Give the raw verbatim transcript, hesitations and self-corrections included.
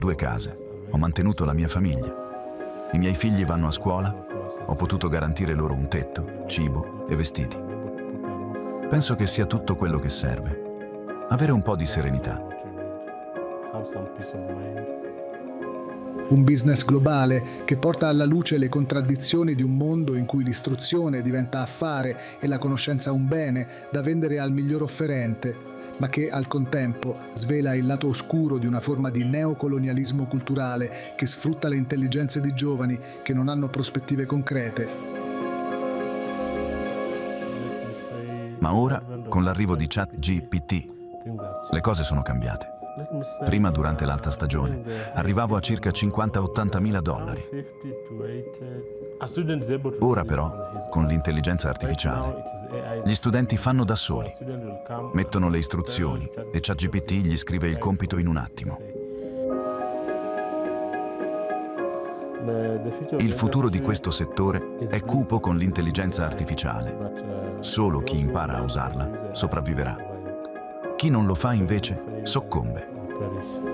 due case, ho mantenuto la mia famiglia. I miei figli vanno a scuola, ho potuto garantire loro un tetto, cibo e vestiti. Penso che sia tutto quello che serve. Avere un po' di serenità. Un business globale che porta alla luce le contraddizioni di un mondo in cui l'istruzione diventa affare e la conoscenza un bene da vendere al miglior offerente, ma che al contempo svela il lato oscuro di una forma di neocolonialismo culturale che sfrutta le intelligenze di giovani che non hanno prospettive concrete. Ma ora, con l'arrivo di ChatGPT, le cose sono cambiate. Prima, durante l'alta stagione, arrivavo a circa cinquanta ottanta mila dollari. Ora però, con l'intelligenza artificiale, gli studenti fanno da soli. Mettono le istruzioni e ChatGPT gli scrive il compito in un attimo. Il futuro di questo settore è cupo con l'intelligenza artificiale. Solo chi impara a usarla sopravviverà. Chi non lo fa invece soccombe.